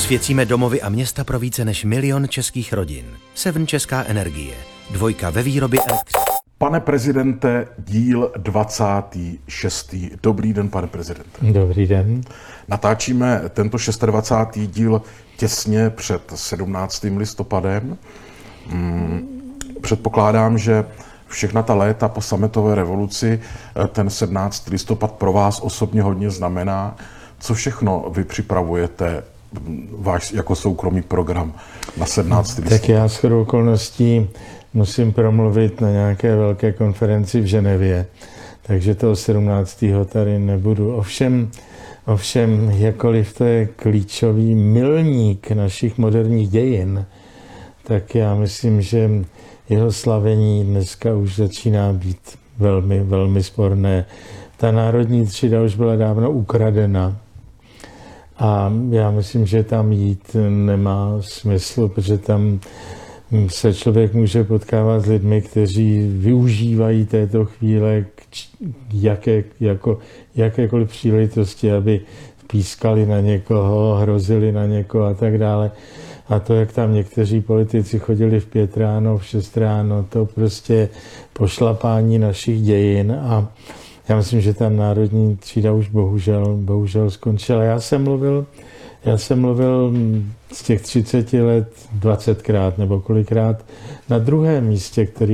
Osvěcíme domovy a města pro více než 1 000 000 českých rodin. Seven Česká energie. 2 ve výrobě elektřiny. Pane prezidente, díl 26. Dobrý den, pane prezidente. Dobrý den. Natáčíme tento 26. díl těsně před 17. listopadem. Předpokládám, že všechna ta léta po sametové revoluci ten 17. listopad pro vás osobně hodně znamená. Co všechno vy připravujete, váš jako soukromý program na 17. listopad? Tak já shodou okolností musím promluvit na nějaké velké konferenci v Ženevě, takže toho 17. tady nebudu. Ovšem, jakkoliv to je klíčový milník našich moderních dějin, tak já myslím, že jeho slavení dneska už začíná být velmi, velmi sporné. Ta národní třída už byla dávno ukradena a já myslím, že tam jít nemá smysl, protože tam se člověk může potkávat s lidmi, kteří využívají této chvíle jakékoliv příležitosti, aby pískali na někoho, hrozili na někoho a tak dále. A to, jak tam někteří politici chodili v 5 ráno, v 6 ráno, to prostě pošlapání našich dějin a já myslím, že tam národní třída už bohužel skončila. Já jsem mluvil z těch 30 let 20krát nebo kolikrát na druhém místě, které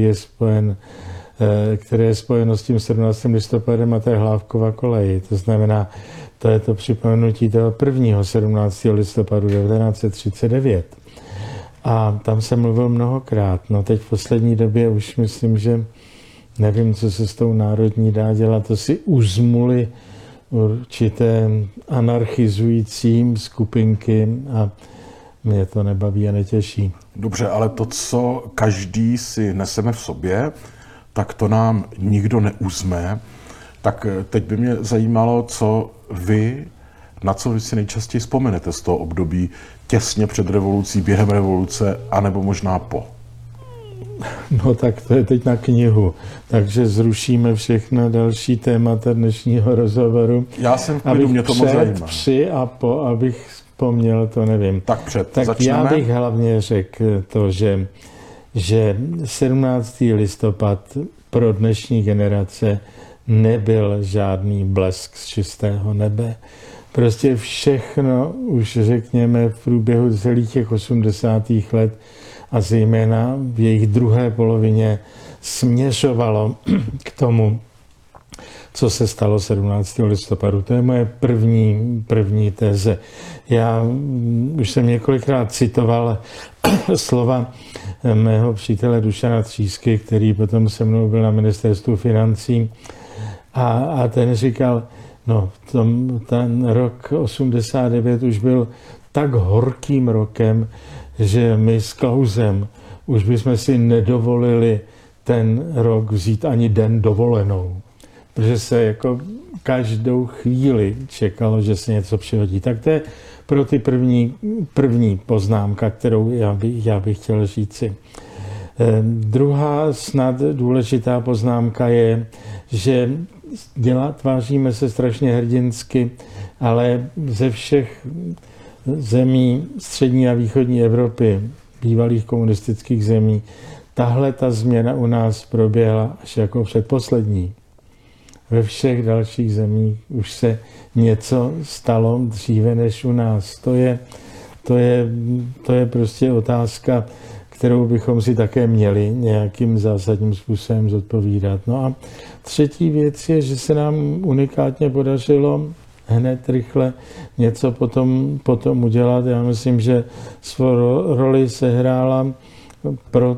je spojeno s tím 17. listopadem a to je Hlávkova kolej. To znamená, to je to připomenutí toho prvního 17. listopadu 1939. A tam jsem mluvil mnohokrát. No teď v poslední době už myslím, že nevím, co se s tou národní dá dělat. To si uzmuli určité anarchizující skupinky a mě to nebaví a netěší. Dobře, ale to, co každý si neseme v sobě, tak to nám nikdo neuzme. Tak teď by mě zajímalo, na co vy si nejčastěji vzpomenete z toho období těsně před revolucí, během revoluce, anebo možná po. No tak to je teď na knihu, takže zrušíme všechna další témata dnešního rozhovoru. Já jsem v klidu, mě to moc zajímá. Při a po, abych vzpomněl, to nevím. Tak začneme. Já bych hlavně řekl to, že 17. listopad pro dnešní generace nebyl žádný blesk z čistého nebe. Prostě všechno už řekněme v průběhu celých těch 80. let a zejména v jejich druhé polovině směřovalo k tomu, co se stalo 17. listopadu. To je moje první teze. Já už jsem několikrát citoval slova mého přítele Dušana Třísky, který potom se mnou byl na ministerstvu financí a ten říkal, no ten rok 89 už byl tak horkým rokem, že my s Klausem už bychom si nedovolili ten rok vzít ani den dovolenou. Protože se jako každou chvíli čekalo, že se něco přihodí. Tak to je pro ty první poznámka, kterou já bych chtěl říci. Druhá snad důležitá poznámka je, že tváříme se strašně hrdinsky, ale ze všech zemí střední a východní Evropy, bývalých komunistických zemí, tahle ta změna u nás proběhla až jako předposlední. Ve všech dalších zemích už se něco stalo dříve než u nás. To je prostě otázka, kterou bychom si také měli nějakým zásadním způsobem zodpovídat. No a třetí věc je, že se nám unikátně podařilo hned rychle něco potom udělat. Já myslím, že svou roli sehrála pro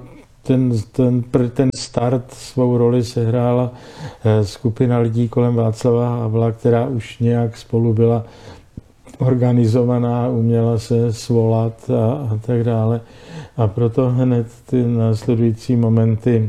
ten start, svou roli sehrála skupina lidí kolem Václava Havla, která už nějak spolu byla organizovaná, uměla se svolat a tak dále. A proto hned ty následující momenty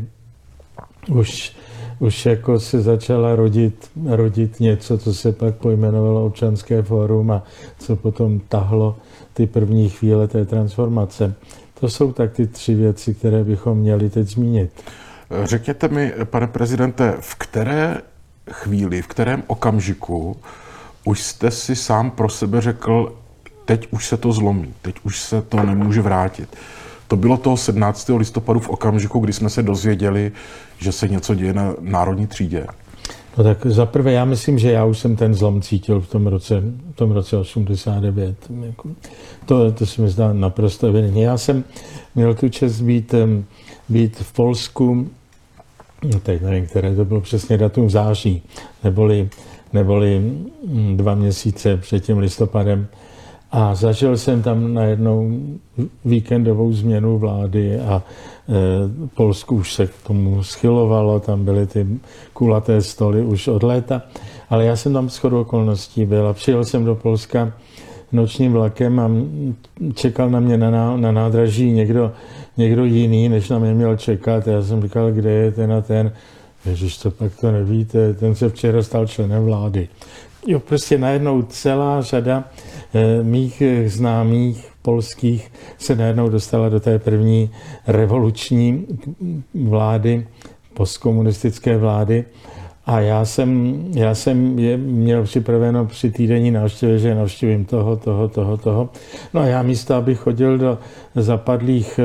už jako se začala rodit něco, co se pak pojmenovalo Občanské fórum a co potom tahlo ty první chvíle té transformace. To jsou tak ty 3 věci, které bychom měli teď zmínit. Řekněte mi, pane prezidente, v které chvíli, v kterém okamžiku už jste si sám pro sebe řekl, teď už se to zlomí, teď už se to nemůže vrátit. To bylo toho 17. listopadu v okamžiku, kdy jsme se dozvěděli, že se něco děje na Národní třídě. No tak zaprvé já myslím, že já už jsem ten zlom cítil v tom roce 89. To se mi zdá naprosto evidentně. Já jsem měl tu čest být v Polsku, teď nevím, které to bylo přesně datum, září, neboli 2 měsíce před tím listopadem. A zažil jsem tam najednou víkendovou změnu vlády a Polsku už se k tomu schylovalo, tam byly ty kulaté stoly už od léta. Ale já jsem tam shodou okolností byl a přijel jsem do Polska nočním vlakem a čekal na mě na nádraží někdo jiný, než na mě měl čekat. Já jsem říkal, kde je ten a ten. Ježiš, to pak to nevíte, ten se včera stal členem vlády. Jo, prostě najednou celá řada mých známých polských se najednou dostala do té první revoluční vlády, postkomunistické vlády. A já jsem je měl připraveno při týdenní návštěvě, že navštívím toho. No a já místo, abych chodil do zapadlých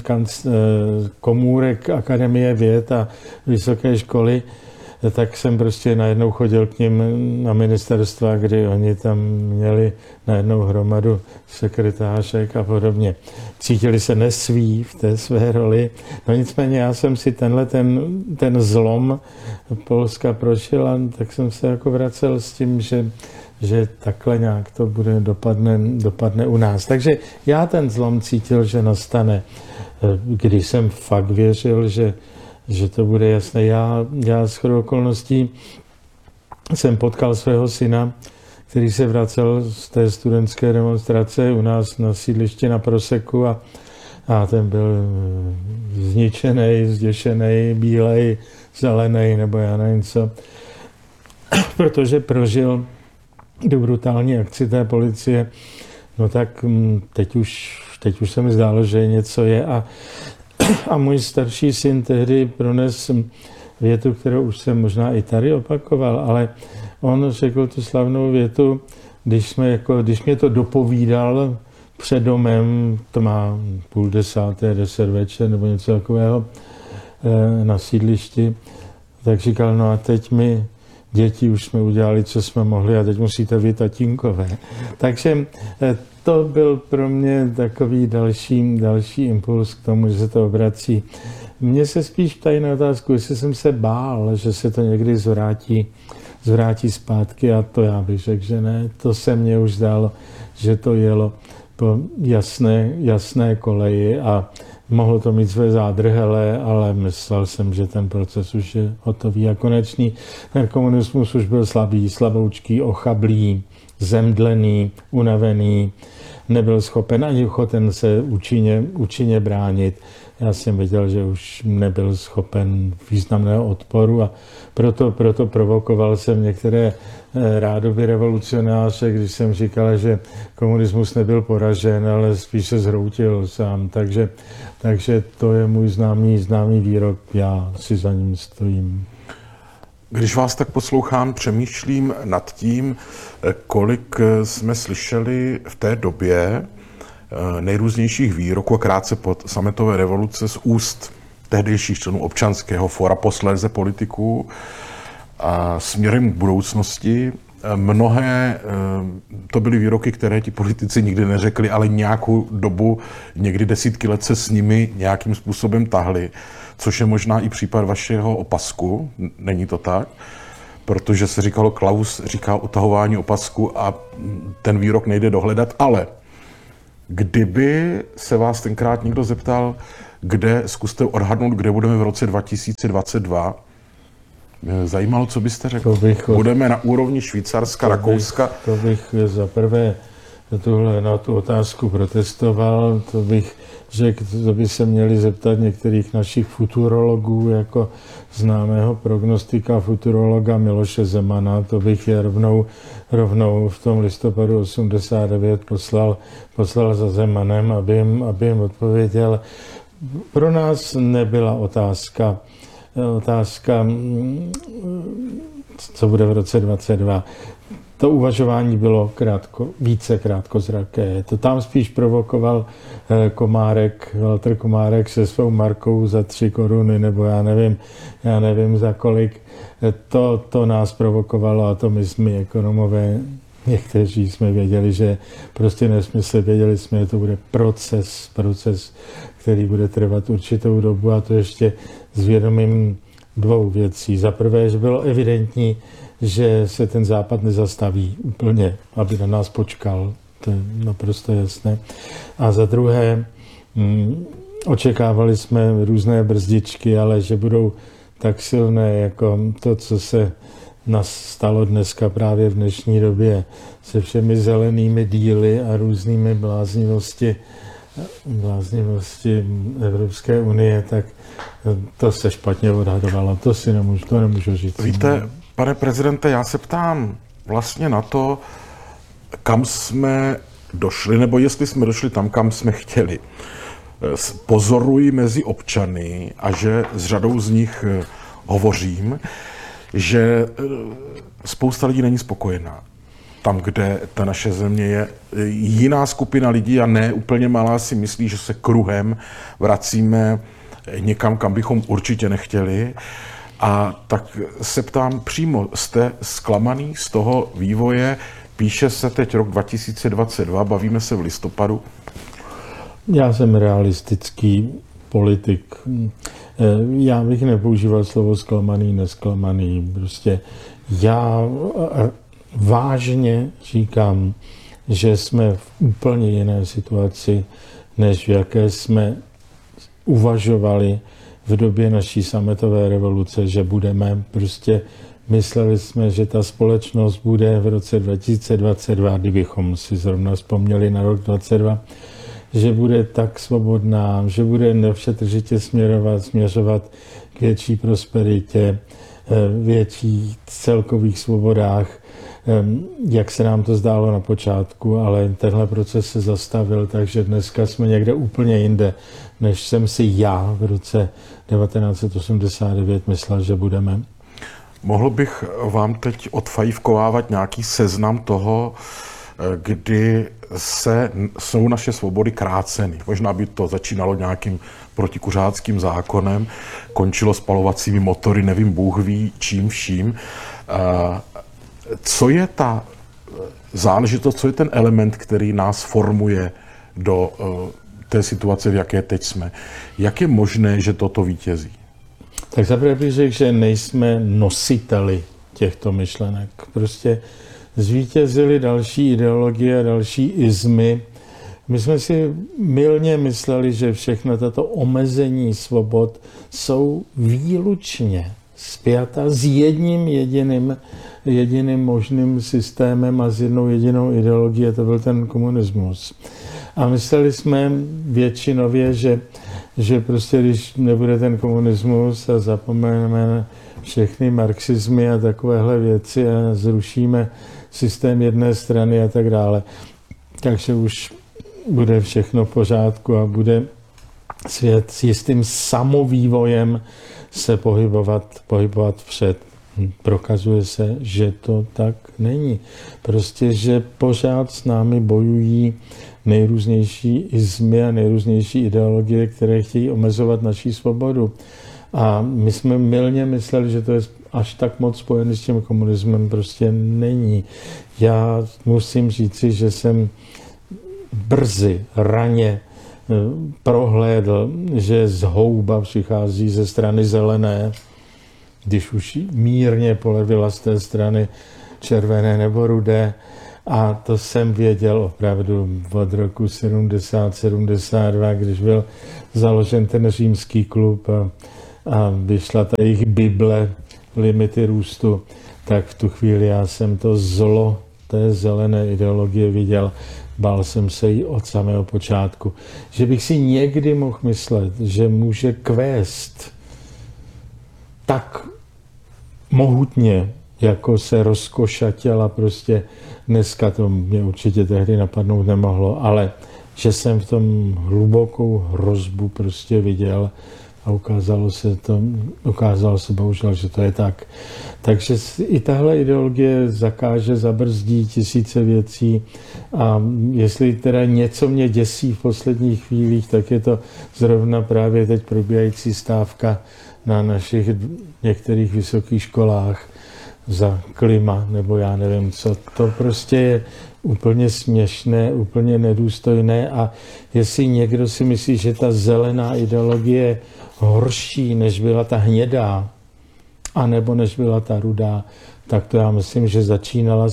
komůrek Akademie věd a vysoké školy, tak jsem prostě najednou chodil k nim na ministerstva, kdy oni tam měli najednou hromadu sekretářek a podobně. Cítili se nesví v té své roli. No nicméně já jsem si ten zlom Polska prošel a tak jsem se jako vracel s tím, že takhle nějak to bude dopadne u nás. Takže já ten zlom cítil, že nastane, když jsem fakt věřil, že to bude jasné. Já shodou okolností jsem potkal svého syna, který se vracel z té studentské demonstrace u nás na sídlišti na Proseku a ten byl zničený, zděšený, bílej, zelený nebo já nevím co, protože prožil tu brutální akci té policie. No tak teď už se mi zdálo, že něco je a můj starší syn tehdy prones větu, kterou už jsem možná i tady opakoval, ale on řekl tu slavnou větu, když mě to dopovídal před domem, to má 9:30, 10 večer nebo něco takového na sídlišti, tak říkal, no a teď my děti už jsme udělali, co jsme mohli a teď musíte vy tatínkové. Takže to byl pro mě takový další impuls k tomu, že se to obrací. Mně se spíš ptají na otázku, jestli jsem se bál, že se to někdy zvrátí zpátky a to já bych řekl, že ne. To se mně už zdálo, že to jelo po jasné koleji a mohlo to mít své zádrhele, ale myslel jsem, že ten proces už je hotový a konečný. Ten komunismus už byl slabý, slaboučký, ochablý, zemdlený, unavený, nebyl schopen ani ochoten se účinně bránit. Já jsem věděl, že už nebyl schopen významného odporu a proto provokoval jsem některé rádoby revolucionáře, když jsem říkal, že komunismus nebyl poražen, ale spíš se zhroutil sám. Takže to je můj známý výrok, já si za ním stojím. Když vás tak poslouchám, přemýšlím nad tím, kolik jsme slyšeli v té době nejrůznějších výroků a krátce po sametové revoluce z úst tehdejších členů Občanského fóra, posléze politiků a směrem k budoucnosti. Mnohé to byly výroky, které ti politici nikdy neřekli, ale nějakou dobu, někdy desítky let se s nimi nějakým způsobem tahli, což je možná i případ vašeho opasku, není to tak? Protože se říkalo, Klaus říká utahování opasku a ten výrok nejde dohledat, ale kdyby se vás tenkrát někdo zeptal, zkuste odhadnout, kde budeme v roce 2022, zajímalo, co byste řekl? Budeme na úrovni Švýcarska, Rakouska? To bych zaprvé na tu otázku protestoval, to bych řekl, to by se měli zeptat některých našich futurologů, jako známého prognostika futurologa Miloše Zemana, to bych je rovnou v tom listopadu 89 poslal za Zemanem, aby jim odpověděl. Pro nás nebyla otázka, co bude v roce 22. to uvažování bylo více krátkozraké. To tam spíš provokoval Walter Komárek se svou markou za 3 koruny, nebo já nevím za kolik. To nás provokovalo a to my jsme ekonomové, někteří jsme věděli, že prostě nesmysl, věděli jsme, že to bude proces, který bude trvat určitou dobu a to ještě s vědomím 2 věcí. Za prvé, že bylo evidentní, že se ten Západ nezastaví úplně, aby na nás počkal. To je naprosto jasné. A za druhé, očekávali jsme různé brzdičky, ale že budou tak silné, jako to, co se nastalo dneska právě v dnešní době se všemi zelenými díly a různými bláznivosti Evropské unie, tak to se špatně odhadovalo. To nemůžu říct. Víte, pane prezidente, já se ptám vlastně na to, kam jsme došli, nebo jestli jsme došli tam, kam jsme chtěli. Pozoruji mezi občany a že s řadou z nich hovořím, že spousta lidí není spokojená. Tam, kde ta naše země je, jiná skupina lidí a ne úplně malá si myslí, že se kruhem vracíme někam, kam bychom určitě nechtěli. A tak se ptám přímo, jste zklamaný z toho vývoje? Píše se teď rok 2022, bavíme se v listopadu. Já jsem realistický politik. Já bych nepoužíval slovo zklamaný, nesklamaný. Prostě já vážně říkám, že jsme v úplně jiné situaci, než v jaké jsme uvažovali v době naší sametové revoluce, že budeme. Prostě mysleli jsme, že ta společnost bude v roce 2022, kdybychom si zrovna vzpomněli na rok 2022, že bude tak svobodná, že bude nepřetržitě směřovat k větší prosperitě, větší celkových svobodách, jak se nám to zdálo na počátku, ale tenhle proces se zastavil, takže dneska jsme někde úplně jinde, než jsem si já v roce 1989 myslel, že budeme. Mohl bych vám teď odfajfkovávat nějaký seznam toho, kdy jsou naše svobody kráceny. Možná by to začínalo nějakým protikuřáckým zákonem, končilo spalovacími motory, nevím, Bůh ví čím vším. Co je ta záležitost, co je ten element, který nás formuje do té situace, v jaké teď jsme? Jak je možné, že toto vítězí? Tak zaprvé bych řekl, že nejsme nositeli těchto myšlenek. Prostě zvítězily další ideologie, další izmy. My jsme si mylně mysleli, že všechna tato omezení svobod jsou výlučně spjata s jedním jediným možným systémem a s jednou jedinou ideologií, a to byl ten komunismus. A mysleli jsme většinově, že prostě když nebude ten komunismus a zapomeneme všechny marxismy a takovéhle věci a zrušíme systém jedné strany a tak dále, takže už bude všechno v pořádku a bude svět s jistým samovývojem se pohybovat vpřed. Prokazuje se, že to tak není. Prostě, že pořád s námi bojují nejrůznější izmy a nejrůznější ideologie, které chtějí omezovat naši svobodu. A my jsme mylně mysleli, že to je až tak moc spojený s tím komunismem, prostě není. Já musím říci, že jsem raně prohlédl, že zhouba přichází ze strany zelené, když už mírně polevila z té strany červené nebo rudé. A to jsem věděl opravdu od roku 70-72, když byl založen ten římský klub a vyšla ta jejich Bible Limity růstu, tak v tu chvíli já jsem to zlo té zelené ideologie viděl. Bál jsem se jí od samého počátku. Že bych si někdy mohl myslet, že může kvést tak mohutně, jako se rozkošatěla prostě dneska, to mě určitě tehdy napadnout nemohlo, ale že jsem v tom hlubokou hrozbu prostě viděl, a ukázalo se bohužel, že to je tak. Takže i tahle ideologie zakáže, zabrzdí tisíce věcí a jestli teda něco mě děsí v posledních chvílích, tak je to zrovna právě teď probíhající stávka na našich některých vysokých školách za klima, nebo já nevím co. To prostě je úplně směšné, úplně nedůstojné a jestli někdo si myslí, že ta zelená ideologie je horší, než byla ta hnědá, anebo než byla ta rudá, tak to já myslím, že začínaly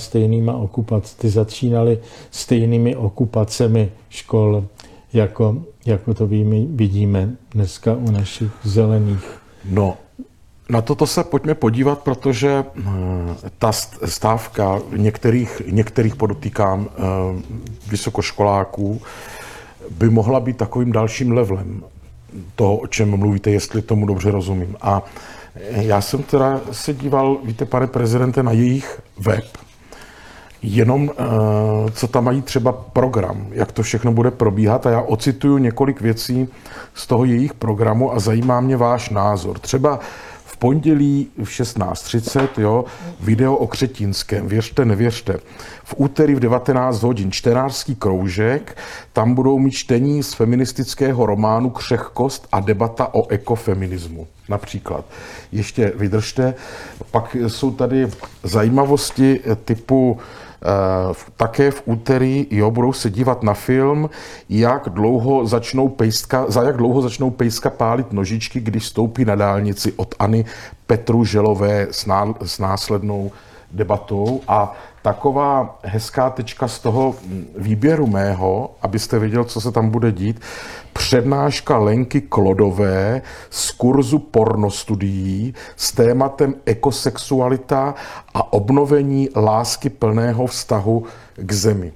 stejnými okupacemi škol, jako to vidíme dneska u našich zelených. No, na toto se pojďme podívat, protože ta stávka některých podotýkám vysokoškoláků by mohla být takovým dalším levelem toho, o čem mluvíte, jestli tomu dobře rozumím. A já jsem teda se díval, víte, pane prezidente, na jejich web, jenom co tam mají třeba program, jak to všechno bude probíhat a já ocituju několik věcí z toho jejich programu a zajímá mě váš názor. Třeba v pondělí v 16:30, jo, video o Křetínském, věřte, nevěřte. V úterý v 19 hodin čtenářský kroužek, tam budou mít čtení z feministického románu Křehkost a debata o ekofeminismu. Například. Ještě vydržte. Pak jsou tady zajímavosti typu také v úterý, jo, budou se dívat na film, za jak dlouho začnou pejska pálit nožičky, když stoupí na dálnici, od Anny Petruželové s následnou debatou. A taková hezká tečka z toho výběru mého, abyste věděl, co se tam bude dít, přednáška Lenky Klodové z kurzu pornostudií s tématem ekosexualita a obnovení lásky plného vztahu k zemi.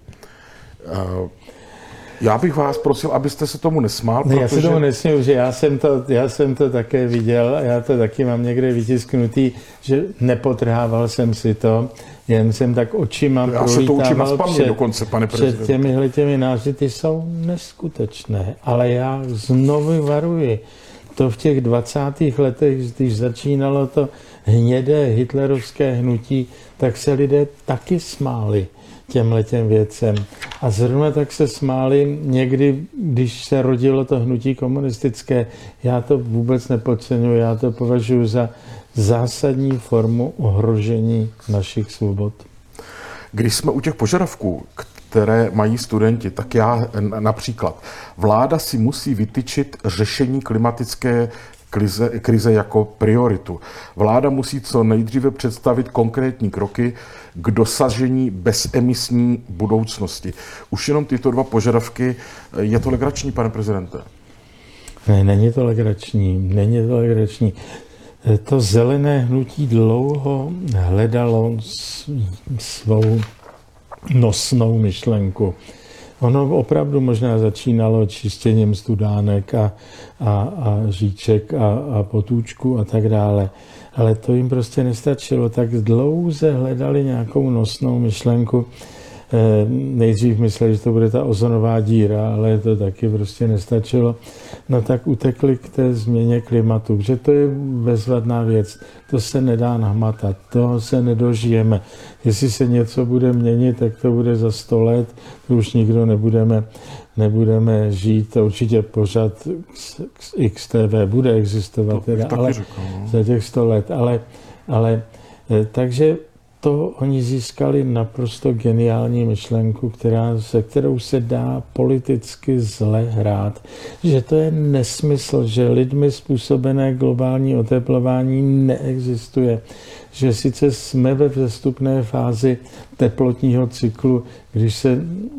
Já bych vás prosil, abyste se tomu nesmál, protože... Já se tomu nesmím, že já jsem to také viděl, já to taky mám někde vytisknutý, že nepotrhával jsem si to, jen jsem tak očima prolítával před těmi nářity, jsou neskutečné. Ale já znovu varuji, to v těch 20. letech, když začínalo to hnědé hitlerovské hnutí, tak se lidé taky smáli těmhletěm věcem. A zrovna tak se smáli někdy, když se rodilo to hnutí komunistické. Já to vůbec nepodceňuji, já to považuji za zásadní formu ohrožení našich svobod. Když jsme u těch požadavků, které mají studenti, tak já například, vláda si musí vytyčit řešení klimatické krize jako prioritu. Vláda musí co nejdříve představit konkrétní kroky k dosažení bezemisní budoucnosti. Už jenom tyto dva požadavky, je to legrační, pane prezidente? Ne, není to legrační. To zelené hnutí dlouho hledalo svou nosnou myšlenku. Ono opravdu možná začínalo čištěním studánek a říček a potůčku a tak dále. Ale to jim prostě nestačilo. Tak dlouze hledali nějakou nosnou myšlenku. Nejdřív mysleli, že to bude ta ozonová díra, ale to taky prostě nestačilo. No tak utekli k té změně klimatu, že to je bezvadná věc. To se nedá nahmatat, toho se nedožijeme. Jestli se něco bude měnit, tak to bude za 100 let, to už nikdo nebudeme žít. To určitě pořád XTV bude existovat, teda, ale za těch 100 let. Ale takže to oni získali naprosto geniální myšlenku, se kterou se dá politicky zle hrát. Že to je nesmysl, že lidmi způsobené globální oteplování neexistuje. Že sice jsme ve vzestupné fázi teplotního cyklu, když se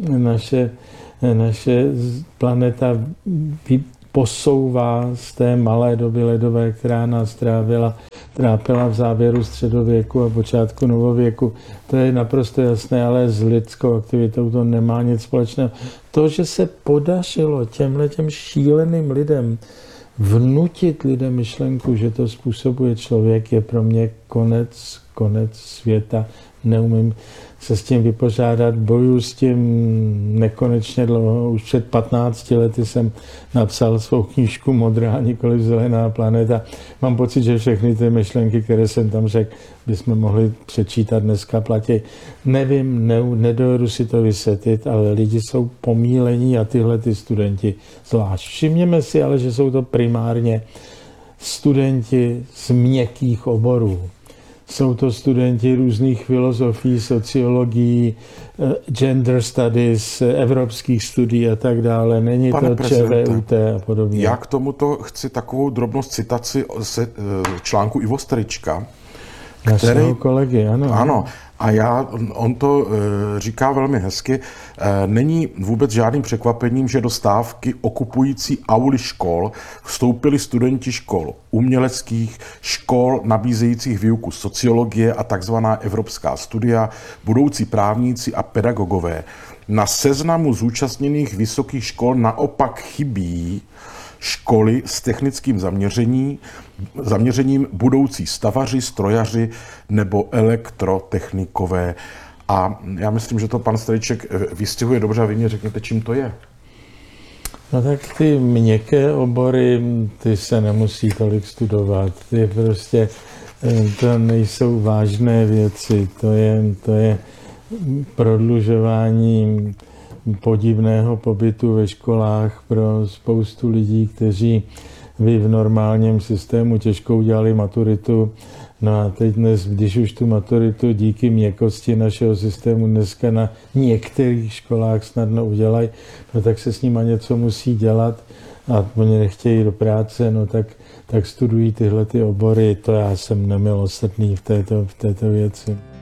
naše planeta posouvá z té malé doby ledové, která nás trápila v závěru středověku a počátku novověku. To je naprosto jasné, ale s lidskou aktivitou to nemá nic společného. To, že se podařilo těmhletěm šíleným lidem vnutit lidem myšlenku, že to způsobuje člověk, je pro mě konec konec světa, neumím se s tím vypořádat, bojuju s tím nekonečně dlouho. Už před 15 lety jsem napsal svou knížku Modrá, nikoliv zelená planeta. Mám pocit, že všechny ty myšlenky, které jsem tam řekl, bychom mohli přečítat dneska platí. Nevím, nedovedu si to vysvětlit, ale lidi jsou pomílení a tyhle ty studenti zvlášť. Všimněme si ale, že jsou to primárně studenti z měkkých oborů. Jsou to studenti různých filozofií, sociologií, gender studies, evropských studií a tak dále. Není to ČVUT a podobně. Já k tomuto chci takovou drobnou citaci z článku Ivo Strýčka, Našeho kolegy, ano. Ano, a on to říká velmi hezky. Není vůbec žádným překvapením, že do stávky okupující auly škol vstoupili studenti škol uměleckých, škol nabízejících výuku sociologie a takzvaná evropská studia, budoucí právníci a pedagogové. Na seznamu zúčastněných vysokých škol naopak chybí školy s technickým zaměřením budoucí stavaři, strojaři nebo elektrotechnikové. A já myslím, že to pan Strýček vystihuje dobře a vy mě řekněte, čím to je. No tak ty měkké obory, ty se nemusí tolik studovat. Ty prostě, to nejsou vážné věci. To je prodlužování podivného pobytu ve školách pro spoustu lidí, kteří by v normálním systému těžko udělali maturitu. No a teď dnes, když už tu maturitu díky měkkosti našeho systému dneska na některých školách snadno udělají, no tak se s nima něco musí dělat a oni nechtějí do práce, no tak studují tyhle ty obory. To já jsem nemilosrdný v této věci.